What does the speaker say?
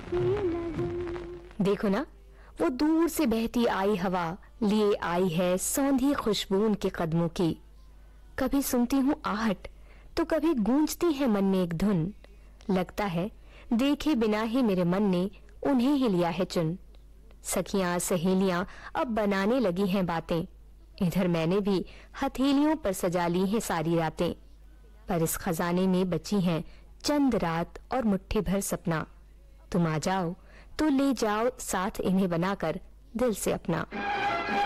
देखो ना, वो दूर से बहती आई हवा लिए आई है सौंधी खुशबू उनके कदमों की। कभी सुनती हूँ आहट तो कभी गूंजती है मन में एक धुन। लगता है देखे बिना ही मेरे मन ने उन्हें ही लिया है चुन। सखियां सहेलियां अब बनाने लगी हैं बातें। इधर मैंने भी हथेलियों पर सजा ली है सारी रातें। पर इस खजाने में बची हैं चंद रात और मुट्ठी भर सपना। तुम आ जाओ तो ले जाओ साथ इन्हें बनाकर दिल से अपना।